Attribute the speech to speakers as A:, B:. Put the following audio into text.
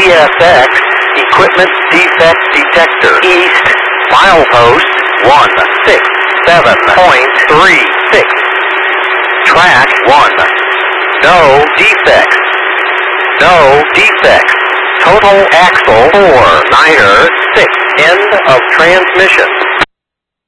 A: CSX, equipment defect detector. East, milepost 167.36. Track 1. No defects. No defects. Total axle 4, Niner 6. End of transmission.